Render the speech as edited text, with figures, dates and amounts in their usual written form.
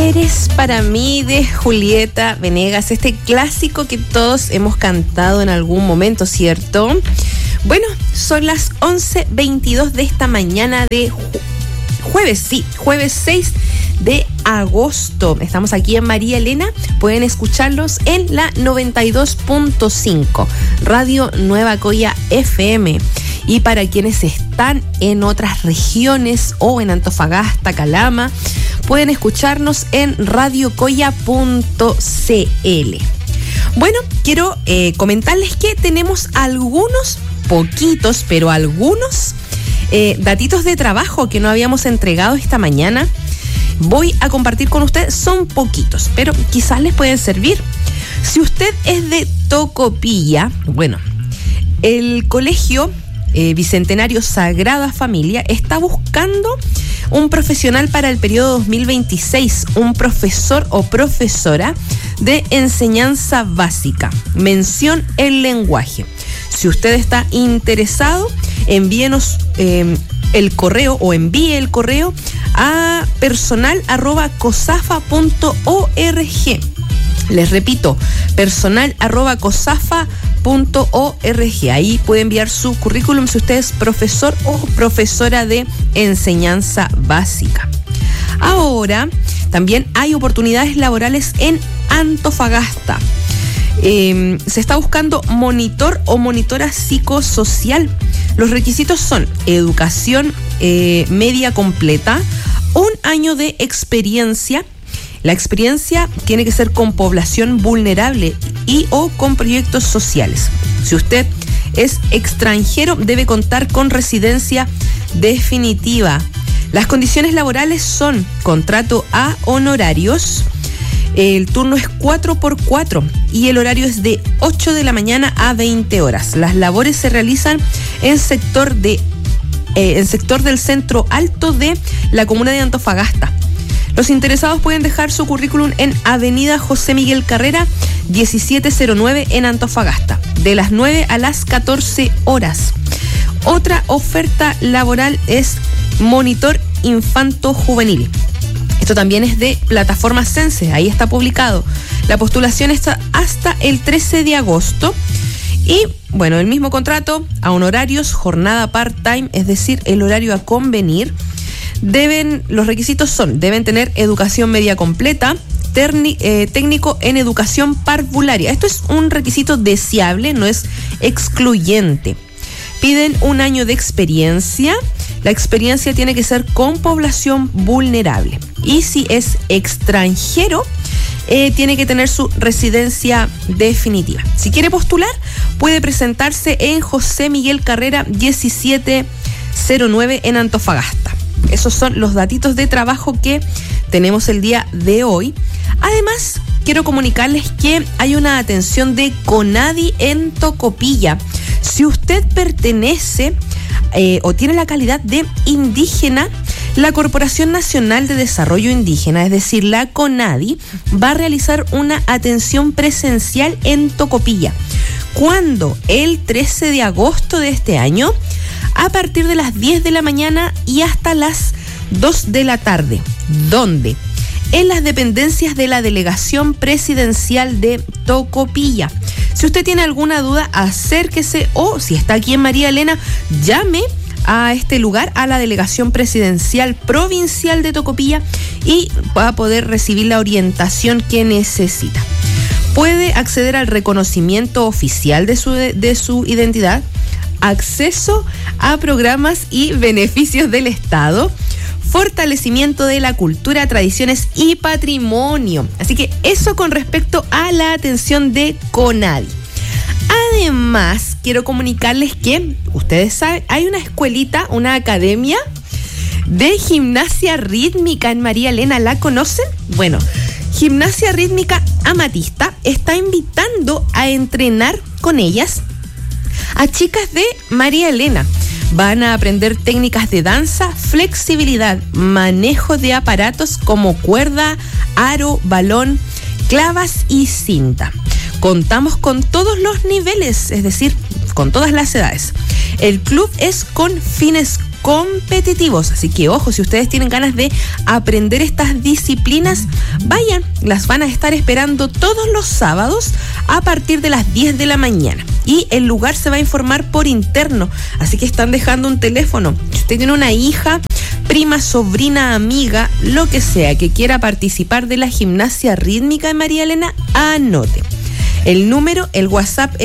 Eres para mí de Julieta Venegas, este clásico que todos hemos cantado en algún momento, ¿cierto? Bueno, son las 11:22 de esta mañana de jueves 6 de agosto. Estamos aquí en María Elena. Pueden escucharlos en la 92.5 Radio Nueva Coya FM. Y para quienes están en otras regiones o en Antofagasta, Calama, pueden escucharnos en radiocoya.cl. Bueno, quiero comentarles que tenemos algunos, poquitos, pero algunos datitos de trabajo que no habíamos entregado esta mañana. Voy a compartir con ustedes, son poquitos, pero quizás les pueden servir. Si usted es de Tocopilla, bueno, el colegio Bicentenario Sagrada Familia está buscando un profesional para el periodo 2026, un profesor o profesora de enseñanza básica, mención en lenguaje. Si usted está interesado, envíenos el correo o envíe el correo a personal@cosafa.org. Les repito, personal@cosafa.org. Ahí puede enviar su currículum si usted es profesor o profesora de enseñanza básica. Ahora, también hay oportunidades laborales en Antofagasta. Se está buscando monitor o monitora psicosocial. Los requisitos son educación media completa, 1 año de experiencia. La experiencia tiene que ser con población vulnerable y o con proyectos sociales. Si usted es extranjero, debe contar con residencia definitiva. Las condiciones laborales son contrato a honorarios. El turno es 4x4 y el horario es de 8 de la mañana a 20 horas. Las labores se realizan en sector del centro alto de la comuna de Antofagasta. Los interesados pueden dejar su currículum en Avenida José Miguel Carrera, 1709 en Antofagasta, de las 9 a las 14 horas. Otra oferta laboral es monitor infanto-juvenil. Esto también es de plataforma Sense, ahí está publicado. La postulación está hasta el 13 de agosto. Y bueno, el mismo contrato a honorarios, jornada part-time, es decir, el horario a convenir. Los requisitos son, deben tener educación media completa, técnico en educación parvularia. Esto es un requisito deseable, no es excluyente. Piden 1 año de experiencia. La experiencia tiene que ser con población vulnerable. Y si es extranjero, tiene que tener su residencia definitiva. Si quiere postular, puede presentarse en José Miguel Carrera 1709 en Antofagasta. Esos son los datitos de trabajo que tenemos el día de hoy. Además, quiero comunicarles que hay una atención de CONADI en Tocopilla. Si usted pertenece o tiene la calidad de indígena, la Corporación Nacional de Desarrollo Indígena, es decir, la CONADI, va a realizar una atención presencial en Tocopilla. ¿Cuándo? El 13 de agosto de este año, a partir de las 10 de la mañana y hasta las 2 de la tarde. ¿Dónde? En las dependencias de la Delegación Presidencial de Tocopilla. Si usted tiene alguna duda, acérquese, o si está aquí en María Elena, llame a este lugar, a la Delegación Presidencial Provincial de Tocopilla, y va a poder recibir la orientación que necesita. Puede acceder al reconocimiento oficial de su identidad, acceso a programas y beneficios del Estado, fortalecimiento de la cultura, tradiciones y patrimonio. Así que eso con respecto a la atención de CONADI. Además, quiero comunicarles que, ustedes saben, hay una escuelita, una academia de gimnasia rítmica en María Elena. ¿La conocen? Bueno, Gimnasia Rítmica Amatista está invitando a entrenar con ellas a chicas de María Elena. Van a aprender técnicas de danza, flexibilidad, manejo de aparatos como cuerda, aro, balón, clavas y cinta. Contamos con todos los niveles, es decir, con todas las edades. El club es con fines competitivos. Así que ojo, si ustedes tienen ganas de aprender estas disciplinas, vayan, las van a estar esperando todos los sábados a partir de las 10 de la mañana. Y el lugar se va a informar por interno, así que están dejando un teléfono. Si usted tiene una hija, prima, sobrina, amiga, lo que sea, que quiera participar de la gimnasia rítmica de María Elena, anote. El número, el WhatsApp